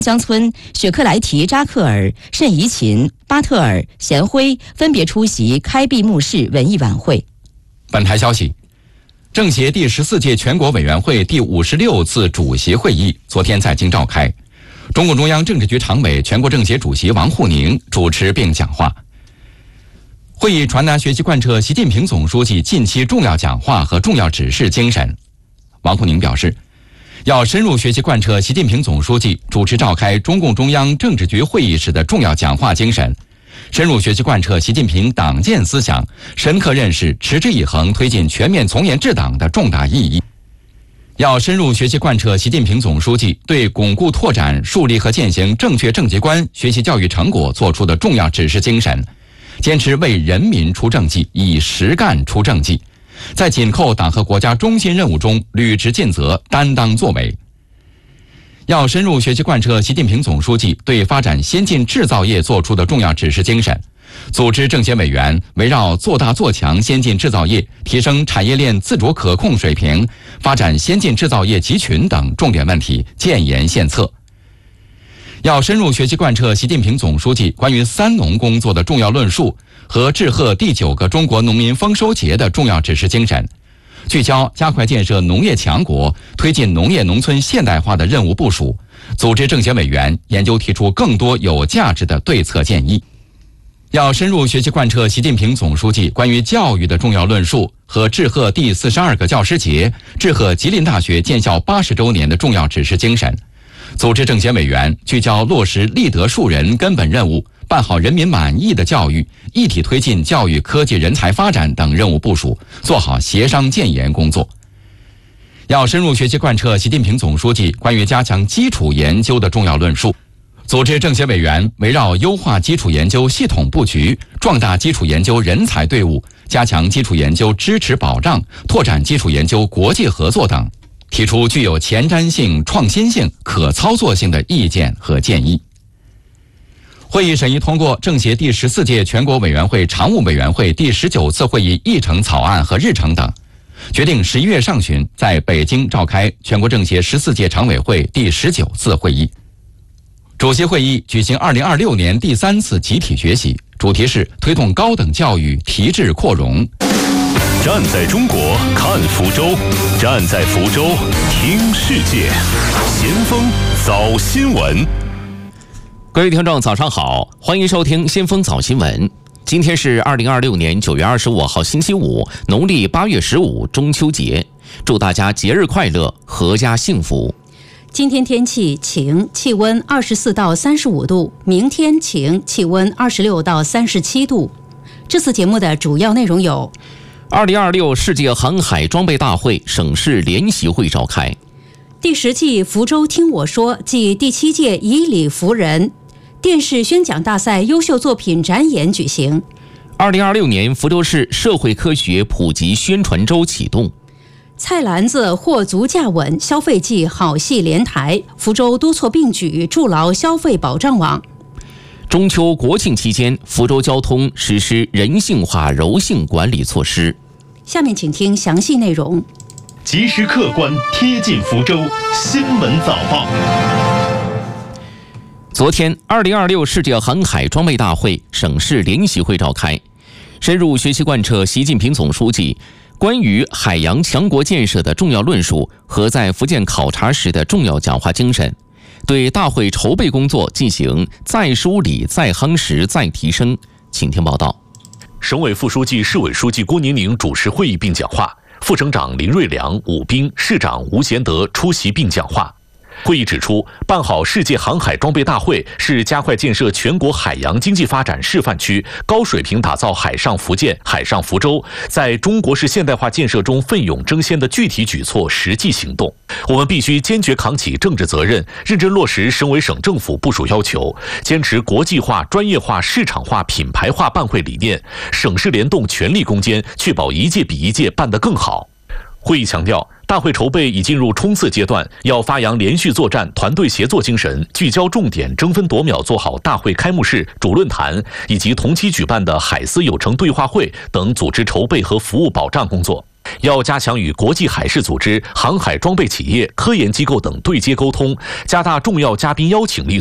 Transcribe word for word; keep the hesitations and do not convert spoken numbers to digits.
江村、雪克莱提扎克尔、慎怡琴、巴特尔、贤辉分别出席开闭幕式文艺晚会。 本台消息，政协第十四届全国委员会第五十六次主席会议昨天在京召开，中共中央政治局常委、全国政协主席王沪宁主持并讲话。会议传达学习贯彻习近平总书记近期重要讲话和重要指示精神。王沪宁表示，要深入学习贯彻习近平总书记主持召开中共中央政治局会议时的重要讲话精神，深入学习贯彻习近平党建思想，深刻认识持之以恒推进全面从严治党的重大意义。要深入学习贯彻习近平总书记对巩固拓展、树立和践行正确政绩观学习教育成果作出的重要指示精神，坚持为人民出政绩，以实干出政绩，在紧扣党和国家中心任务中履职尽责、担当作为。要深入学习贯彻习近平总书记对发展先进制造业作出的重要指示精神，组织政协委员围绕做大做强先进制造业、提升产业链自主可控水平、发展先进制造业集群等重点问题建言献策。要深入学习贯彻习近平总书记关于三农工作的重要论述和致贺第九个中国农民丰收节的重要指示精神，聚焦加快建设农业强国、推进农业农村现代化的任务部署，组织政协委员研究提出更多有价值的对策建议。要深入学习贯彻习近平总书记关于教育的重要论述和致贺第四十二个教师节、致贺吉林大学建校八十周年的重要指示精神，组织政协委员聚焦落实立德树人根本任务，办好人民满意的教育，一体推进教育科技人才发展等任务部署，做好协商建言工作。要深入学习贯彻习近平总书记关于加强基础研究的重要论述，组织政协委员围绕优化基础研究系统布局、壮大基础研究人才队伍、加强基础研究支持保障、拓展基础研究国际合作等，提出具有前瞻性、创新性、可操作性的意见和建议。会议审议通过政协第十四届全国委员会常务委员会第十九次会议议程草案和日程等，决定十一月上旬在北京召开全国政协十四届常委会第十九次会议。主席会议举行二零二六年第三次集体学习，主题是推动高等教育提质扩容。 站在中国看福州，站在福州听世界。先锋早新闻， 各位听众早上好，欢迎收听先锋早新闻。今天是二零二六年九月二十五号星期五，农历八月十五中秋节，祝大家节日快乐，阖家幸福。 今天天气晴，气温二十四到三十五度；明天晴，气温二十六到三十七度。这次节目的主要内容有： 二零二六世界航海装备大会省市联席会召开； 第十季福州听我说暨第七届以礼服人电视宣讲大赛优秀作品展演举行； 二零二六年福州市社会科学普及宣传周启动。 菜篮子货足价稳，消费季好戏连台，福州多措并举，筑牢消费保障网。 中秋国庆期间，福州交通实施人性化柔性管理措施。 下面请听详细内容。 及时客观贴近福州新闻早报。 昨天，二零二六世界航海装备大会省市联席会召开，深入学习贯彻习近平总书记关于海洋强国建设的重要论述和在福建考察时的重要讲话精神，对大会筹备工作进行再梳理、再夯实、再提升。请听报道。 省委副书记、市委书记郭宁宁主持会议并讲话，副省长林瑞良、武斌、市长吴贤德出席并讲话。会议指出，办好世界航海装备大会是加快建设全国海洋经济发展示范区、高水平打造海上福建、海上福州在中国式现代化建设中奋勇争先的具体举措实际行动。我们必须坚决扛起政治责任，认真落实省委省政府部署要求，坚持国际化、专业化、市场化、品牌化办会理念，省市联动全力攻坚，确保一届比一届办得更好。会议强调，大会筹备已进入冲刺阶段，要发扬连续作战、团队协作精神，聚焦重点，争分夺秒做好大会开幕式、主论坛以及同期举办的海思有成对话会等组织筹备和服务保障工作。 要加强与国际海事组织、航海装备企业、科研机构等对接沟通，加大重要嘉宾邀请力